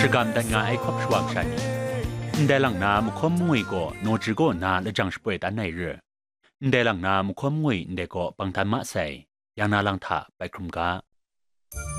是干单伢爱哭爽啥呢？ได้หลังน้ำความมวยก็โนจิโกนาและจังสเปรตันในเรือได้หลังน้ำความมวยได้ก็ปังทันมะใส่ยางนาลังถาไปคลุมกา